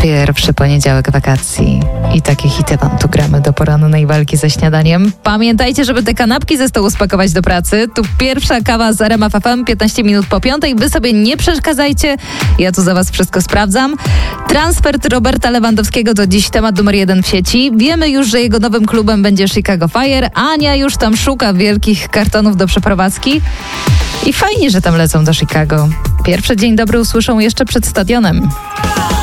Pierwszy poniedziałek wakacji i takie hity wam tu gramy do porannej walki ze śniadaniem. Pamiętajcie, żeby te kanapki ze stołu spakować do pracy. Tu pierwsza kawa z RMF FM, 15 minut po 5:00. Wy sobie nie przeszkadzajcie, ja tu za was wszystko sprawdzam. Transfer Roberta Lewandowskiego to dziś temat numer 1 w sieci. Wiemy już, że jego nowym klubem będzie Chicago Fire. Ania już tam szuka wielkich kartonów do przeprowadzki. I fajnie, że tam lecą do Chicago. Pierwszy dzień dobry usłyszą jeszcze przed stadionem.